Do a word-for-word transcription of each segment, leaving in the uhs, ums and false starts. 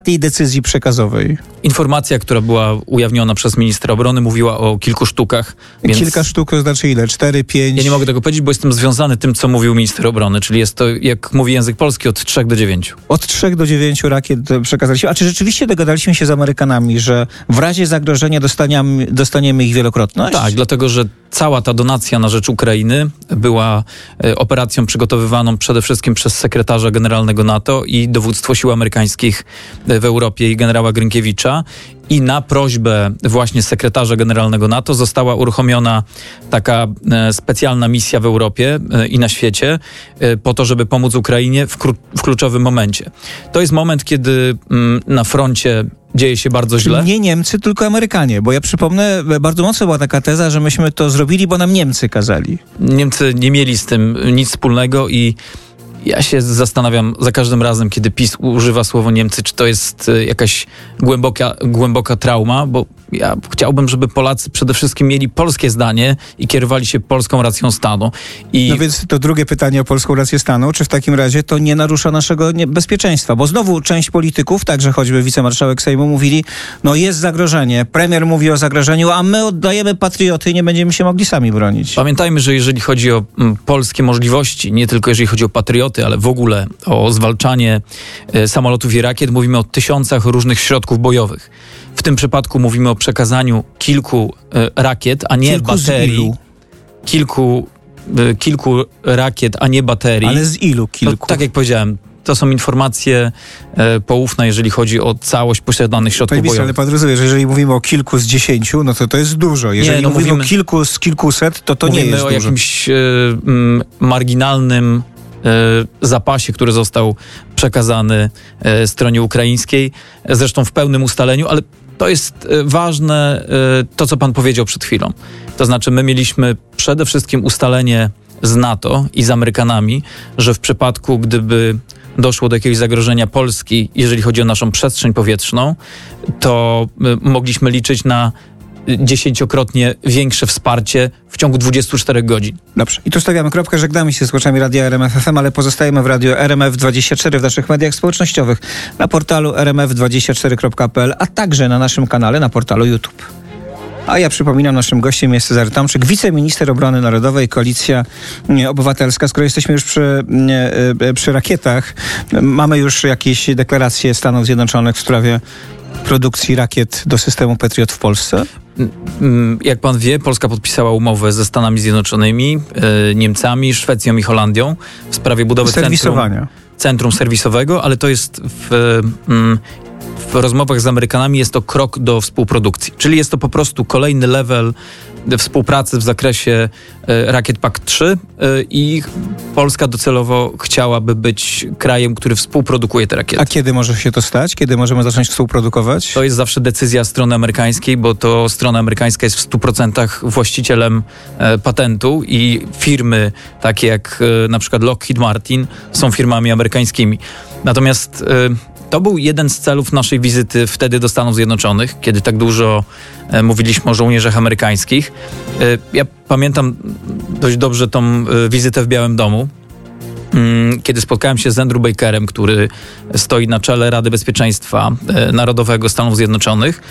tej decyzji przekazowej. Informacja, która była ujawniona przez ministra obrony, mówiła o kilku sztukach. Więc Kilka sztuk to znaczy ile? Cztery, pięć? Ja nie mogę tego powiedzieć, bo jestem związany tym, co mówił minister obrony, czyli jest to, jak mówi język polski, od trzech do dziewięciu. Od trzech do dziewięciu rakiet przekazaliśmy. A czy rzeczywiście dogadaliśmy się z Amerykanami, że w razie zagrożenia dostaniemy, dostaniemy ich wielokrotność? Tak, dlatego że cała ta donacja na rzecz Ukrainy była e, operacją przygotowywaną przede wszystkim przez sekretarza generalnego NATO i dowództwo sił amerykańskich w Europie i generała Grynkiewicza. I na prośbę właśnie sekretarza generalnego NATO została uruchomiona taka e, specjalna misja w Europie e, i na świecie e, po to, żeby pomóc Ukrainie w, kró- w kluczowym momencie. To jest moment, kiedy m, na froncie dzieje się bardzo Czyli źle. nie Niemcy, tylko Amerykanie, bo ja przypomnę, bardzo mocno była taka teza, że myśmy to zrobili, bo nam Niemcy kazali. Niemcy nie mieli z tym nic wspólnego i ja się zastanawiam za każdym razem, kiedy PiS używa słowa Niemcy, czy to jest jakaś głęboka, głęboka trauma, bo ja chciałbym, żeby Polacy przede wszystkim mieli polskie zdanie i kierowali się polską racją stanu. I No więc to drugie pytanie o polską rację stanu, czy w takim razie to nie narusza naszego nie- bezpieczeństwa? Bo znowu część polityków, także choćby wicemarszałek Sejmu, mówili, no jest zagrożenie, premier mówi o zagrożeniu, a my oddajemy patrioty i nie będziemy się mogli sami bronić. Pamiętajmy, że jeżeli chodzi o m, polskie możliwości, nie tylko jeżeli chodzi o patrioty, ale w ogóle o zwalczanie e, samolotów i rakiet, mówimy o tysiącach różnych środków bojowych. W tym przypadku mówimy o przekazaniu kilku e, rakiet, a nie Kilku z baterii. ilu? Kilku, e, kilku rakiet, a nie baterii. Ale z ilu kilku? No, tak jak powiedziałem, to są informacje e, poufne, jeżeli chodzi o całość posiadanych środków Panie ministrze, ale bojowych. pan rozumie, że jeżeli mówimy o kilku z dziesięciu, no to to jest dużo. Jeżeli Nie, no mówimy, mówimy- o kilku z kilkuset, to to Mówimy nie jest o dużo. jakimś e, m, marginalnym e, zapasie, który został przekazany e, stronie ukraińskiej, e, zresztą w pełnym ustaleniu, ale to jest e, ważne, e, to co pan powiedział przed chwilą. To znaczy my mieliśmy przede wszystkim ustalenie z NATO i z Amerykanami, że w przypadku, gdyby doszło do jakiegoś zagrożenia Polski, jeżeli chodzi o naszą przestrzeń powietrzną, to e, mogliśmy liczyć na dziesięciokrotnie większe wsparcie w ciągu dwudziestu czterech godzin. Dobrze. I tu stawiamy kropkę, żegnamy się z słuchaczami Radia R M F F M, ale pozostajemy w Radio R M F dwadzieścia cztery w naszych mediach społecznościowych, na portalu r m f dwadzieścia cztery kropka p l, a także na naszym kanale na portalu YouTube. A ja przypominam, naszym gościem jest Cezary Tomczyk, wiceminister obrony narodowej, Koalicja Obywatelska. Skoro jesteśmy już przy, przy rakietach, mamy już jakieś deklaracje Stanów Zjednoczonych w sprawie produkcji rakiet do systemu Patriot w Polsce? Jak pan wie, Polska podpisała umowę ze Stanami Zjednoczonymi, e, Niemcami, Szwecją i Holandią w sprawie budowy centrum, Serwisowania. centrum serwisowego, ale to jest w, mm, w rozmowach z Amerykanami jest to krok do współprodukcji. Czyli jest to po prostu kolejny level współpracy w zakresie e, rakiet P A C trzy e, i Polska docelowo chciałaby być krajem, który współprodukuje te rakiety. A kiedy może się to stać? Kiedy możemy zacząć współprodukować? To jest zawsze decyzja strony amerykańskiej, bo to strona amerykańska jest w stu procentach właścicielem e, patentu i firmy takie jak e, na przykład Lockheed Martin są firmami amerykańskimi. Natomiast e, to był jeden z celów naszej wizyty wtedy do Stanów Zjednoczonych, kiedy tak dużo e, mówiliśmy o żołnierzach amerykańskich. E, ja pamiętam dość dobrze tą e, wizytę w Białym Domu, kiedy spotkałem się z Andrew Bakerem, który stoi na czele Rady Bezpieczeństwa Narodowego Stanów Zjednoczonych.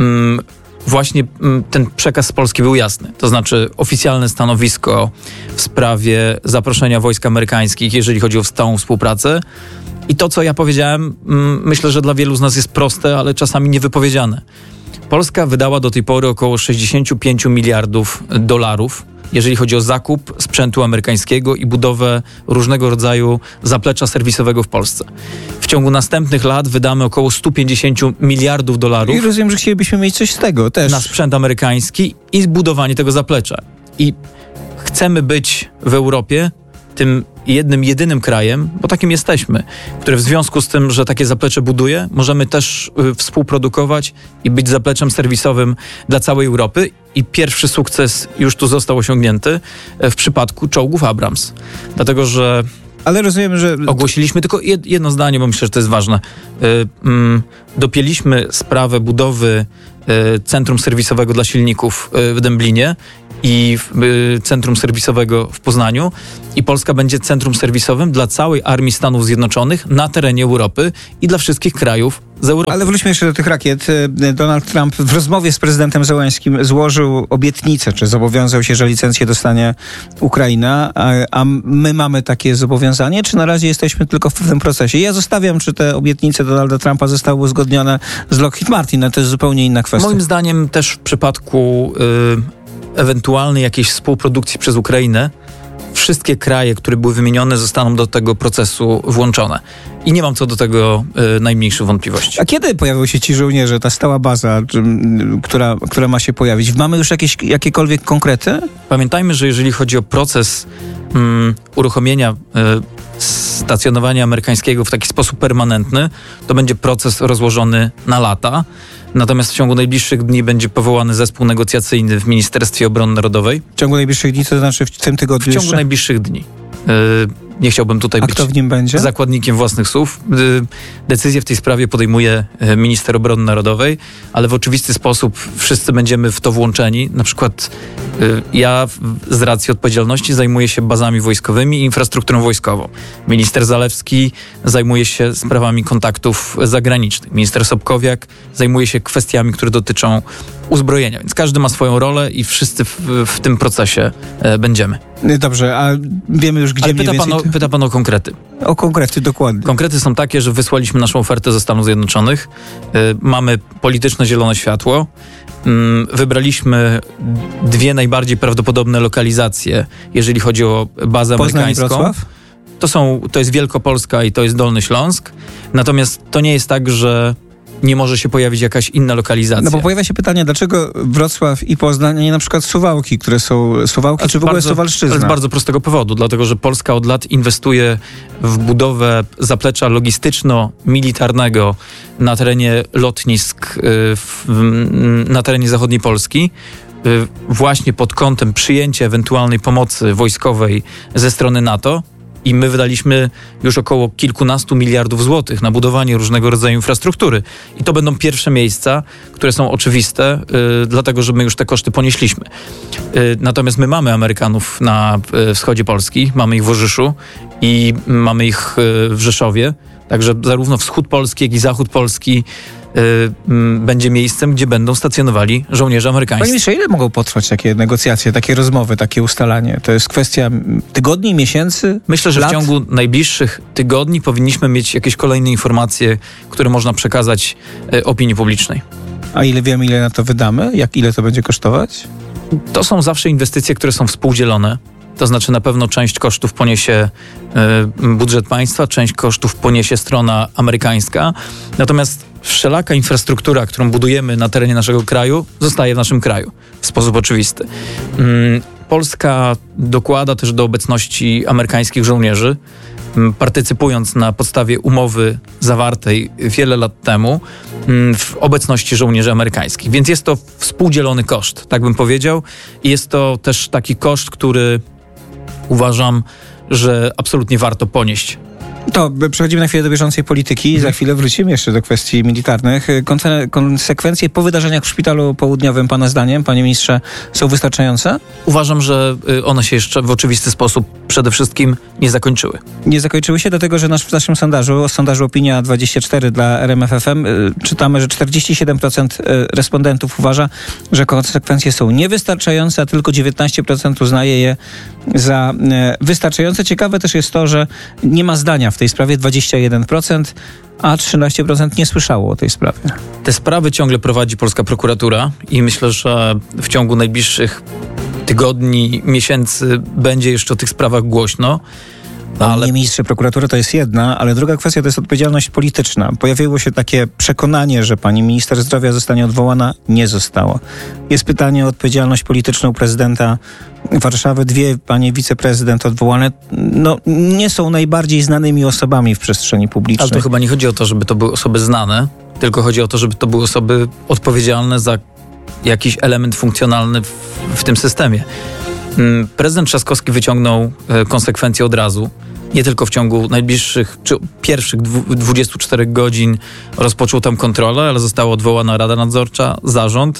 Właśnie ten przekaz z Polski był jasny. To znaczy oficjalne stanowisko w sprawie zaproszenia wojsk amerykańskich, jeżeli chodzi o stałą współpracę. I to, co ja powiedziałem, myślę, że dla wielu z nas jest proste, ale czasami niewypowiedziane. Polska wydała do tej pory około sześćdziesiąt pięć miliardów dolarów, jeżeli chodzi o zakup sprzętu amerykańskiego i budowę różnego rodzaju zaplecza serwisowego w Polsce. W ciągu następnych lat wydamy około sto pięćdziesiąt miliardów dolarów. I rozumiem, że chcielibyśmy mieć coś z tego też. Na sprzęt amerykański i zbudowanie tego zaplecza. I chcemy być w Europie tym jednym, jedynym krajem, bo takim jesteśmy, który w związku z tym, że takie zaplecze buduje, możemy też y, współprodukować i być zapleczem serwisowym dla całej Europy. I pierwszy sukces już tu został osiągnięty y, w przypadku czołgów Abrams. Dlatego, że Ale rozumiem, że... ogłosiliśmy tylko jed, jedno zdanie, bo myślę, że to jest ważne. Y, mm, dopięliśmy sprawę budowy y, centrum serwisowego dla silników y, w Dęblinie i y, centrum serwisowego w Poznaniu i Polska będzie centrum serwisowym dla całej Armii Stanów Zjednoczonych na terenie Europy i dla wszystkich krajów z Europy. Ale wróćmy jeszcze do tych rakiet. Donald Trump w rozmowie z prezydentem Zełenskim złożył obietnicę, czy zobowiązał się, że licencję dostanie Ukraina, a, a my mamy takie zobowiązanie, czy na razie jesteśmy tylko w pewnym procesie? Ja zostawiam, czy te obietnice Donalda Trumpa zostały uzgodnione z Lockheed Martin, ale to jest zupełnie inna kwestia. Moim zdaniem też w przypadku y, ewentualnej jakiejś współprodukcji przez Ukrainę wszystkie kraje, które były wymienione, zostaną do tego procesu włączone. I nie mam co do tego y, najmniejszych wątpliwości. A kiedy pojawią się ci żołnierze, ta stała baza, czy, która, która ma się pojawić? Mamy już jakieś, jakiekolwiek konkrety? Pamiętajmy, że jeżeli chodzi o proces um, uruchomienia y, stacjonowania amerykańskiego w taki sposób permanentny, to będzie proces rozłożony na lata. Natomiast w ciągu najbliższych dni będzie powołany zespół negocjacyjny w Ministerstwie Obrony Narodowej. W ciągu najbliższych dni, to znaczy w tym tygodniu W ciągu jeszcze? najbliższych dni. Yy, nie chciałbym tutaj A być kto w nim będzie? zakładnikiem własnych słów. Yy, decyzję w tej sprawie podejmuje yy, Minister Obrony Narodowej, ale w oczywisty sposób wszyscy będziemy w to włączeni. Na przykład yy, ja w, z racji odpowiedzialności zajmuję się bazami wojskowymi i infrastrukturą wojskową. Minister Zalewski zajmuje się sprawami kontaktów zagranicznych. Minister Sobkowiak zajmuje się kwestiami, które dotyczą uzbrojenia. Więc każdy ma swoją rolę i wszyscy w, w tym procesie e, będziemy. Dobrze, a wiemy już, gdzie Ale mniej pyta pan, więcej... o, pyta pan o konkrety. O konkrety, dokładnie. Konkrety są takie, że wysłaliśmy naszą ofertę ze Stanów Zjednoczonych. E, mamy polityczne zielone światło. Mm, wybraliśmy dwie najbardziej prawdopodobne lokalizacje, jeżeli chodzi o bazę Poznań amerykańską. i Wrocław? To są, to jest Wielkopolska i to jest Dolny Śląsk. Natomiast to nie jest tak, że nie może się pojawić jakaś inna lokalizacja. No bo pojawia się pytanie, dlaczego Wrocław i Poznań, a nie na przykład Suwałki, które są Suwałki, Ale czy w ogóle bardzo, Suwalszczyzna? ale z bardzo prostego powodu, dlatego że Polska od lat inwestuje w budowę zaplecza logistyczno-militarnego na terenie lotnisk y, w, na terenie zachodniej Polski, y, właśnie pod kątem przyjęcia ewentualnej pomocy wojskowej ze strony NATO. I my wydaliśmy już około kilkunastu miliardów złotych na budowanie różnego rodzaju infrastruktury. I to będą pierwsze miejsca, które są oczywiste, y, dlatego że my już te koszty ponieśliśmy. Y, natomiast my mamy Amerykanów na y, wschodzie Polski, mamy ich w Orzyszu i mamy ich y, w Rzeszowie. Także zarówno wschód Polski, jak i zachód Polski y, y, będzie miejscem, gdzie będą stacjonowali żołnierze amerykańscy. Panie ministrze, ile mogą potrwać takie negocjacje, takie rozmowy, takie ustalanie? To jest kwestia tygodni, miesięcy, Myślę, że lat? w ciągu najbliższych tygodni powinniśmy mieć jakieś kolejne informacje, które można przekazać y, opinii publicznej. A ile wiemy, ile na to wydamy? Jak, ile to będzie kosztować? To są zawsze inwestycje, które są współdzielone. To znaczy na pewno część kosztów poniesie y, budżet państwa, część kosztów poniesie strona amerykańska. Natomiast wszelaka infrastruktura, którą budujemy na terenie naszego kraju, zostaje w naszym kraju w sposób oczywisty. Y, Polska dokłada też do obecności amerykańskich żołnierzy, y, partycypując na podstawie umowy zawartej wiele lat temu y, w obecności żołnierzy amerykańskich. Więc jest to współdzielony koszt, tak bym powiedział. I jest to też taki koszt, który uważam, że absolutnie warto ponieść. To przechodzimy na chwilę do bieżącej polityki. Mhm. Za chwilę wrócimy jeszcze do kwestii militarnych. Konse- konsekwencje po wydarzeniach w Szpitalu Południowym, pana zdaniem, panie ministrze, są wystarczające? Uważam, że one się jeszcze w oczywisty sposób przede wszystkim nie zakończyły. Nie zakończyły się, dlatego że nasz, w naszym sondażu, sondażu Opinia dwadzieścia cztery dla R M F F M, y, czytamy, że czterdzieści siedem procent respondentów uważa, że konsekwencje są niewystarczające, a tylko dziewiętnaście procent uznaje je za y, wystarczające. Ciekawe też jest to, że nie ma zdania w tej sprawie dwadzieścia jeden procent, a trzynaście procent nie słyszało o tej sprawie. Te sprawy ciągle prowadzi polska prokuratura i myślę, że w ciągu najbliższych tygodni, miesięcy będzie jeszcze o tych sprawach głośno. Ale... Panie ministrze, prokuratura to jest jedna, ale druga kwestia to jest odpowiedzialność polityczna. Pojawiło się takie przekonanie, że pani minister zdrowia zostanie odwołana. Nie została. Jest pytanie o odpowiedzialność polityczną prezydenta Warszawy. Dwie panie wiceprezydent odwołane no, nie są najbardziej znanymi osobami w przestrzeni publicznej. Ale to chyba nie chodzi o to, żeby to były osoby znane, tylko chodzi o to, żeby to były osoby odpowiedzialne za jakiś element funkcjonalny w, w tym systemie. Prezydent Trzaskowski wyciągnął konsekwencje od razu. Nie tylko w ciągu najbliższych, czy pierwszych dwudziestu czterech godzin rozpoczął tam kontrolę, ale została odwołana Rada Nadzorcza, zarząd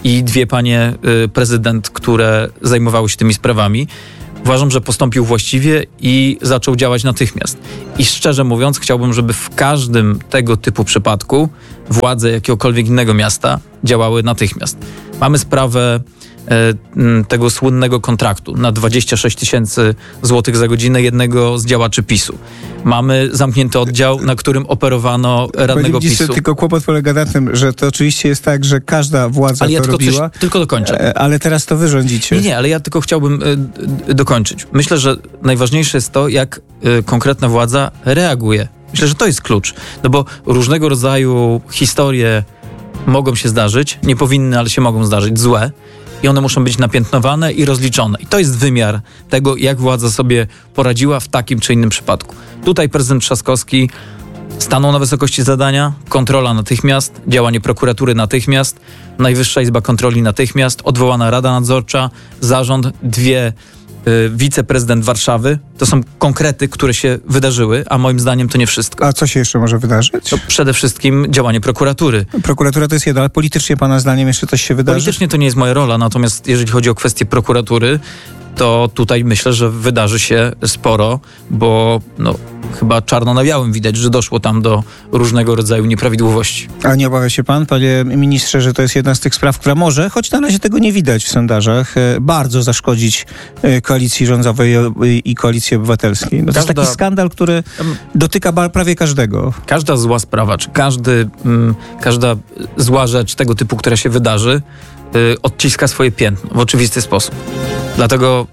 i dwie panie y, prezydent, które zajmowały się tymi sprawami. Uważam, że postąpił właściwie i zaczął działać natychmiast. I szczerze mówiąc, chciałbym, żeby w każdym tego typu przypadku władze jakiegokolwiek innego miasta działały natychmiast. Mamy sprawę e, tego słynnego kontraktu na dwadzieścia sześć tysięcy złotych za godzinę jednego z działaczy PiSu. Mamy zamknięty oddział, na którym operowano radnego PiSu. Tylko kłopot polega na tym, że to oczywiście jest tak, że każda władza ale ja to tylko robiła. Coś, tylko dokończę. Ale teraz to wy rządzicie. Nie, nie, ale ja tylko chciałbym y, dokończyć. Myślę, że najważniejsze jest to, jak y, konkretna władza reaguje. Myślę, że to jest klucz. No bo różnego rodzaju historie mogą się zdarzyć, nie powinny, ale się mogą zdarzyć, złe. I one muszą być napiętnowane i rozliczone. I to jest wymiar tego, jak władza sobie poradziła w takim czy innym przypadku. Tutaj prezydent Trzaskowski stanął na wysokości zadania, kontrola natychmiast, działanie prokuratury natychmiast, Najwyższa Izba Kontroli natychmiast, odwołana Rada Nadzorcza, zarząd, dwie y, wiceprezydent Warszawy. To są konkrety, które się wydarzyły, a moim zdaniem to nie wszystko. A co się jeszcze może wydarzyć? To przede wszystkim działanie prokuratury. Prokuratura to jest jedno, ale politycznie pana zdaniem jeszcze coś się wydarzy? Politycznie to nie jest moja rola, natomiast jeżeli chodzi o kwestię prokuratury, to tutaj myślę, że wydarzy się sporo, bo no, chyba czarno na białym widać, że doszło tam do różnego rodzaju nieprawidłowości. A nie obawia się pan, panie ministrze, że to jest jedna z tych spraw, która może, choć na razie tego nie widać w sondażach, bardzo zaszkodzić koalicji rządowej i koalicji obywatelskiej? No to Każda, jest taki skandal, który dotyka prawie każdego. Każda zła sprawa, czy każdy, m, każda zła rzecz tego typu, która się wydarzy, y, odciska swoje piętno w oczywisty sposób. Dlatego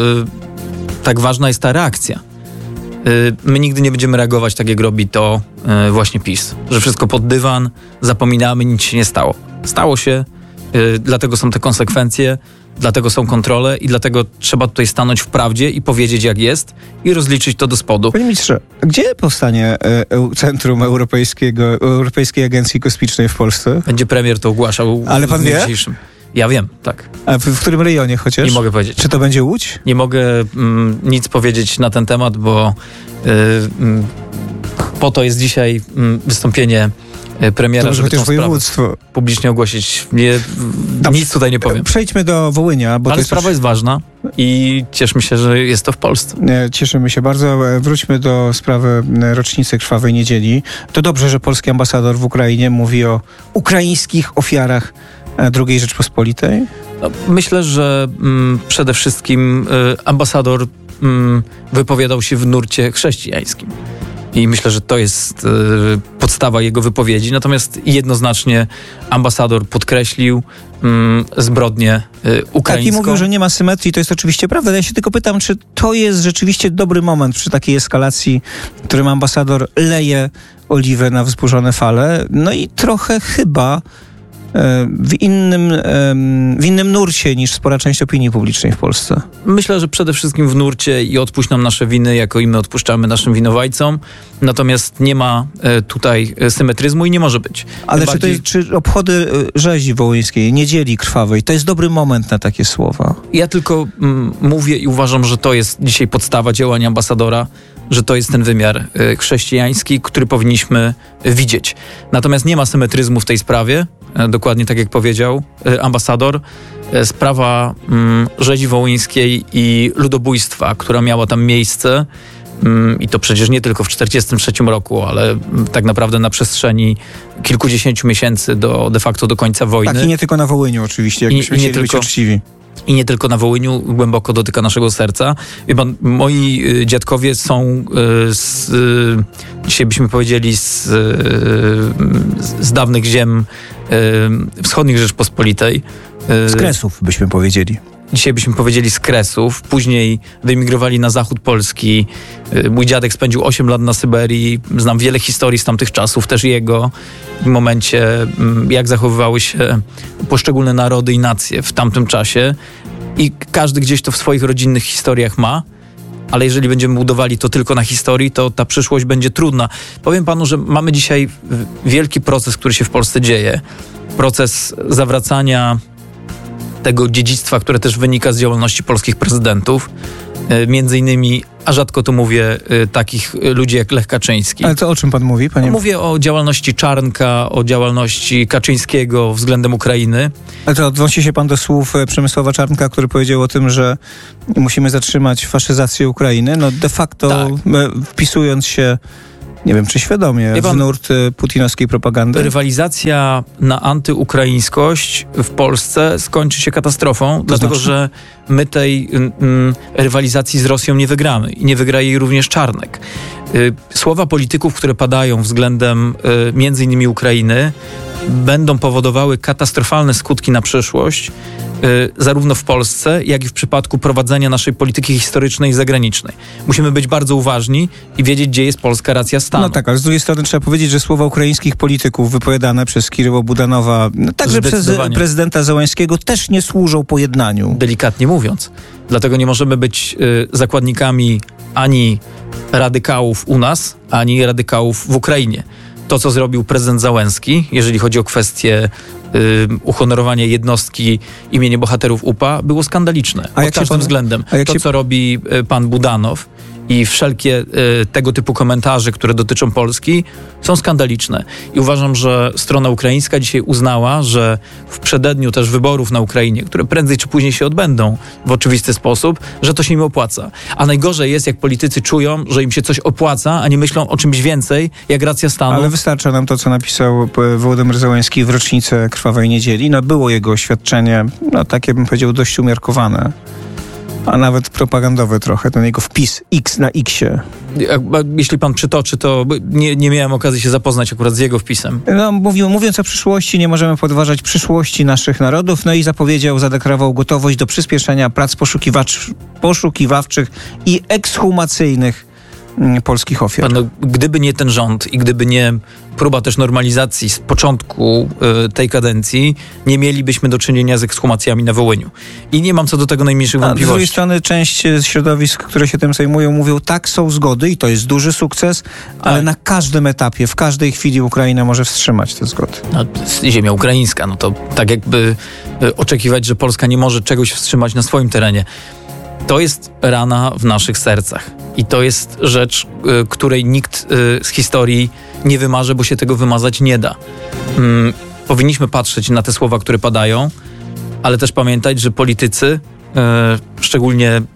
y, tak ważna jest ta reakcja. Y, my nigdy nie będziemy reagować tak, jak robi to y, właśnie PiS. Że wszystko pod dywan, zapominamy, nic się nie stało. Stało się, y, dlatego są te konsekwencje, dlatego są kontrole i dlatego trzeba tutaj stanąć w prawdzie i powiedzieć, jak jest i rozliczyć to do spodu. Panie ministrze, gdzie powstanie e, Centrum Europejskiego, Europejskiej Agencji Kosmicznej w Polsce? Będzie premier to ogłaszał. Ale pan wie? Dzisiejszym. Ja wiem, tak. A w, w którym rejonie chociaż? Nie mogę powiedzieć. Czy to będzie Łódź? Nie mogę mm, nic powiedzieć na ten temat, bo y, y, po to jest dzisiaj y, wystąpienie premiera, to żeby tę sprawę publicznie ogłosić. Nie, nic tutaj nie powiem. Przejdźmy do Wołynia. Bo Ale sprawa już... jest ważna i cieszmy się, że jest to w Polsce. Cieszymy się bardzo. Wróćmy do sprawy rocznicy Krwawej Niedzieli. To dobrze, że polski ambasador w Ukrainie mówi o ukraińskich ofiarach drugiej Rzeczpospolitej? No, myślę, że mm, przede wszystkim y, ambasador mm, wypowiadał się w nurcie chrześcijańskim. I myślę, że to jest y, podstawa jego wypowiedzi. Natomiast jednoznacznie ambasador podkreślił y, zbrodnię y, ukraińską. Tak, i mówił, że nie ma symetrii. To jest oczywiście prawda. Ja się tylko pytam, czy to jest rzeczywiście dobry moment przy takiej eskalacji, w którym ambasador leje oliwę na wzburzone fale. No i trochę chyba w innym, w innym nurcie niż spora część opinii publicznej w Polsce. Myślę, że przede wszystkim w nurcie i odpuść nam nasze winy, jako i my odpuszczamy naszym winowajcom. Natomiast nie ma tutaj symetryzmu i nie może być. Ale czy, bardziej... to jest, czy obchody rzezi wołyńskiej, Niedzieli Krwawej, to jest dobry moment na takie słowa? Ja tylko mm, mówię i uważam, że to jest dzisiaj podstawa działania ambasadora, że to jest ten wymiar y, chrześcijański, który powinniśmy widzieć. Natomiast nie ma symetryzmu w tej sprawie. Dokładnie tak jak powiedział ambasador, sprawa mm, rzezi wołyńskiej i ludobójstwa, która miała tam miejsce mm, i to przecież nie tylko w czterdziestym trzecim roku, ale tak naprawdę na przestrzeni kilkudziesięciu miesięcy do de facto do końca wojny. Tak, i nie tylko na Wołyniu oczywiście, jakbyśmy chcieli być uczciwi. I nie tylko na Wołyniu, głęboko dotyka naszego serca. Wie pan, moi y, dziadkowie są y, z, y, dzisiaj byśmy powiedzieli z, y, z dawnych ziem y, wschodnich Rzeczpospolitej. Y, z Kresów byśmy powiedzieli. Dzisiaj byśmy powiedzieli z Kresów. Później wyemigrowali na zachód Polski. Mój dziadek spędził osiem lat na Syberii. Znam wiele historii z tamtych czasów, też jego. W momencie, jak zachowywały się poszczególne narody i nacje w tamtym czasie. I każdy gdzieś to w swoich rodzinnych historiach ma. Ale jeżeli będziemy budowali to tylko na historii, to ta przyszłość będzie trudna. Powiem panu, że mamy dzisiaj wielki proces, który się w Polsce dzieje. Proces zawracania tego dziedzictwa, które też wynika z działalności polskich prezydentów. między innymi, a rzadko to mówię, takich ludzi jak Lech Kaczyński. Ale to o czym pan mówi, panie? Mówię o działalności Czarnka, o działalności Kaczyńskiego względem Ukrainy. Ale to odnosi się pan do słów Przemysława Czarnka, który powiedział o tym, że musimy zatrzymać faszyzację Ukrainy. No de facto tak. wpisując się, nie wiem czy świadomie, pan, w nurt putinowskiej propagandy. Rywalizacja na antyukraińskość w Polsce skończy się katastrofą, to dlatego znaczy? że my tej mm, rywalizacji z Rosją nie wygramy i nie wygra jej również Czarnek. Y, słowa polityków, które padają względem y, między innymi Ukrainy, będą powodowały katastrofalne skutki na przyszłość, y, zarówno w Polsce, jak i w przypadku prowadzenia naszej polityki historycznej i zagranicznej. Musimy być bardzo uważni i wiedzieć, gdzie jest polska racja stanu. No tak, ale z drugiej strony trzeba powiedzieć, że słowa ukraińskich polityków wypowiadane przez Kiryło Budanowa, no także przez prezydenta Zełenskiego, też nie służą pojednaniu. Delikatnie mówiąc. Dlatego nie możemy być y, zakładnikami ani radykałów u nas, ani radykałów w Ukrainie. To, co zrobił prezydent Zełenski, jeżeli chodzi o kwestię y, uhonorowania jednostki imienia bohaterów U P A, było skandaliczne. A pod każdym pan, względem. To, się... co robi y, pan Budanow i wszelkie y, tego typu komentarze, które dotyczą Polski, są skandaliczne. I uważam, że strona ukraińska dzisiaj uznała, że w przededniu też wyborów na Ukrainie, które prędzej czy później się odbędą w oczywisty sposób, że to się im opłaca. A najgorzej jest, jak politycy czują, że im się coś opłaca, a nie myślą o czymś więcej, jak racja stanu. Ale wystarcza nam to, co napisał Wołodymyr Zełenski w rocznicę Krwawej Niedzieli. No było jego oświadczenie, no takie bym powiedział, dość umiarkowane. A nawet propagandowy trochę, ten jego wpis X na X-ie. Jeśli pan przytoczy, to nie, nie miałem okazji się zapoznać akurat z jego wpisem. No, mówił, mówiąc o przyszłości, nie możemy podważać przyszłości naszych narodów, no i zapowiedział, zadeklarował gotowość do przyspieszenia prac poszukiwacz, poszukiwawczych i ekshumacyjnych polskich ofiar. No, gdyby nie ten rząd i gdyby nie próba też normalizacji z początku y, tej kadencji, nie mielibyśmy do czynienia z ekshumacjami na Wołyniu. I nie mam co do tego najmniejszych wątpliwości. A z drugiej strony część środowisk, które się tym zajmują, mówią, tak, są zgody i to jest duży sukces, tak. ale na każdym etapie, w każdej chwili Ukraina może wstrzymać te zgody. No, ziemia ukraińska, no to tak jakby y, oczekiwać, że Polska nie może czegoś wstrzymać na swoim terenie. To jest rana w naszych sercach. I to jest rzecz, y, której nikt y, z historii nie wymaże, bo się tego wymazać nie da. Mm, powinniśmy patrzeć na te słowa, które padają, ale też pamiętać, że politycy, y, szczególnie y,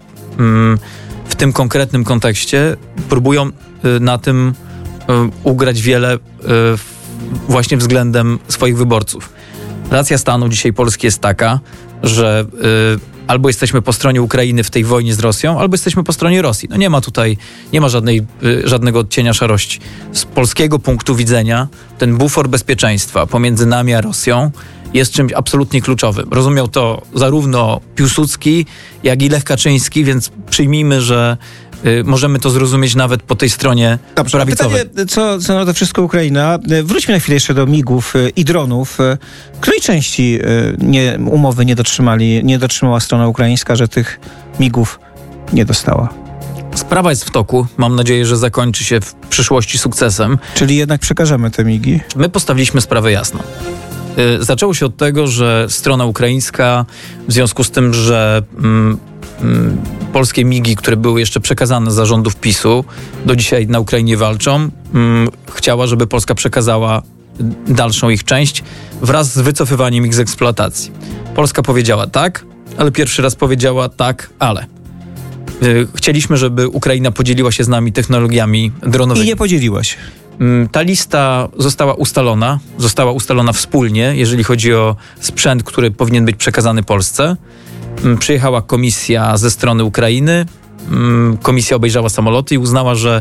w tym konkretnym kontekście, próbują y, na tym y, ugrać wiele y, właśnie względem swoich wyborców. Racja stanu dzisiaj Polski jest taka, że y, albo jesteśmy po stronie Ukrainy w tej wojnie z Rosją, albo jesteśmy po stronie Rosji. No nie ma tutaj, nie ma żadnej, y, żadnego odcienia szarości. Z polskiego punktu widzenia ten bufor bezpieczeństwa pomiędzy nami a Rosją jest czymś absolutnie kluczowym. Rozumiał to zarówno Piłsudski, jak i Lech Kaczyński, więc przyjmijmy, że y, możemy to zrozumieć nawet po tej stronie Dobrze, prawicowej. Pytanie, co, co na to wszystko Ukraina. Wróćmy na chwilę jeszcze do migów y, i dronów. Y, której części y, nie, umowy nie dotrzymali, nie dotrzymała strona ukraińska, że tych migów nie dostała? Sprawa jest w toku. Mam nadzieję, że zakończy się w przyszłości sukcesem. Czyli jednak przekażemy te migi? My postawiliśmy sprawę jasno. Zaczęło się od tego, że strona ukraińska, w związku z tym, że mm, mm, polskie migi, które były jeszcze przekazane za rządów PiSu, do dzisiaj na Ukrainie walczą, mm, chciała, żeby Polska przekazała dalszą ich część wraz z wycofywaniem ich z eksploatacji. Polska powiedziała tak, ale pierwszy raz powiedziała tak, ale. Chcieliśmy, żeby Ukraina podzieliła się z nami technologiami dronowymi. I nie podzieliła się. Ta lista została ustalona, została ustalona wspólnie, jeżeli chodzi o sprzęt, który powinien być przekazany Polsce. Przyjechała komisja ze strony Ukrainy, komisja obejrzała samoloty i uznała, że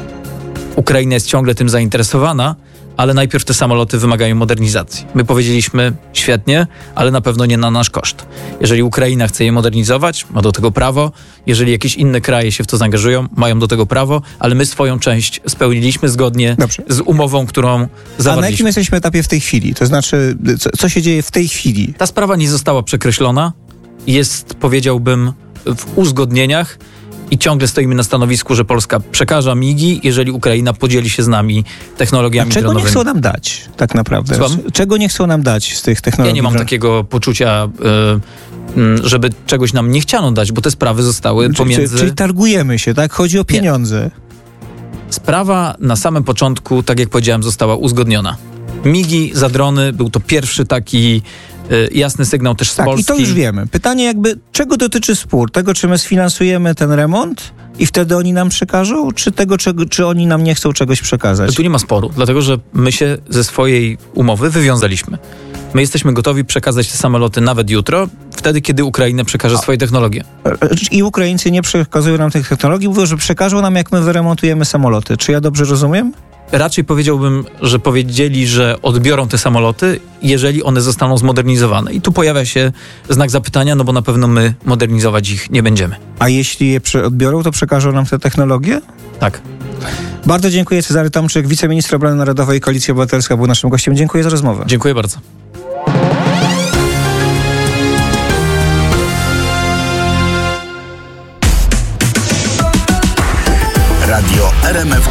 Ukraina jest ciągle tym zainteresowana, ale najpierw te samoloty wymagają modernizacji. My powiedzieliśmy, świetnie, ale na pewno nie na nasz koszt. Jeżeli Ukraina chce je modernizować, ma do tego prawo. Jeżeli jakieś inne kraje się w to zaangażują, mają do tego prawo, ale my swoją część spełniliśmy zgodnie Dobrze. z umową, którą zawarliśmy. A na jakim jesteśmy etapie w tej chwili? To znaczy, co, co się dzieje w tej chwili? Ta sprawa nie została przekreślona. Jest, powiedziałbym, w uzgodnieniach. I ciągle stoimy na stanowisku, że Polska przekaże migi, jeżeli Ukraina podzieli się z nami technologiami A czego dronowymi. nie chcą nam dać tak naprawdę? Słucham? Czego nie chcą nam dać z tych technologii? Ja nie mam dron... takiego poczucia żeby czegoś nam nie chciano dać, bo te sprawy zostały czyli, pomiędzy... Czyli, czyli targujemy się, tak? Chodzi o pieniądze. Nie. Sprawa na samym początku, tak jak powiedziałem, została uzgodniona. Migi za drony był to pierwszy taki y, jasny sygnał też z tak, Polski. Tak, i to już wiemy. Pytanie jakby, czego dotyczy spór? Tego, czy my sfinansujemy ten remont i wtedy oni nam przekażą, czy tego, czy, czy oni nam nie chcą czegoś przekazać? Tu nie ma sporu, dlatego że my się ze swojej umowy wywiązaliśmy. My jesteśmy gotowi przekazać te samoloty nawet jutro, wtedy, kiedy Ukraina przekaże A. swoje technologie. I Ukraińcy nie przekazują nam tych technologii, mówią, że przekażą nam, jak my wyremontujemy samoloty. Czy ja dobrze rozumiem? Raczej powiedziałbym, że powiedzieli, że odbiorą te samoloty, jeżeli one zostaną zmodernizowane. I tu pojawia się znak zapytania, no bo na pewno my modernizować ich nie będziemy. A jeśli je odbiorą, to przekażą nam te technologie? Tak. Bardzo dziękuję. Cezary Tomczyk, wiceminister obrony narodowej, Koalicja Obywatelska, był naszym gościem. Dziękuję za rozmowę. Dziękuję bardzo. Radio R M F